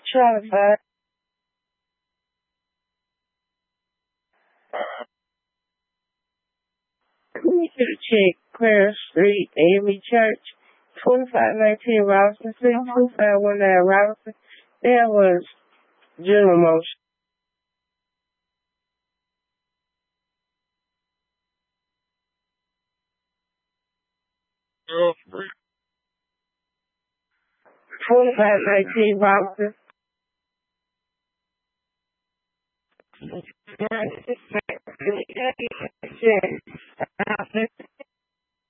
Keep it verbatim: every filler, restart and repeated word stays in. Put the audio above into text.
Charlie five. We should have checked Clare Street, A M E Church, twenty-five nineteen Robinson Street, twenty-five nineteen Robinson. There was general motion. twenty-five nineteen Robinson.